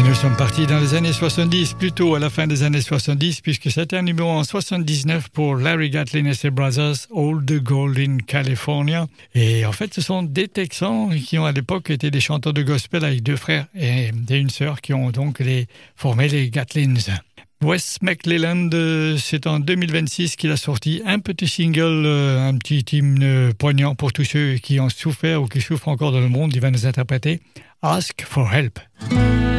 Nous sommes partis dans les années 70, plutôt à la fin des années 70, puisque c'était un numéro en 79 pour Larry Gatlin et ses Brothers, All the Gold in California. Et en fait, ce sont des Texans qui ont à l'époque été des chanteurs de gospel avec deux frères et une sœur qui ont donc formé les Gatlins. Wes McClelland, c'est en 2026 qu'il a sorti un petit single, un petit hymne poignant pour tous ceux qui ont souffert ou qui souffrent encore dans le monde. Il va nous interpréter Ask for Help.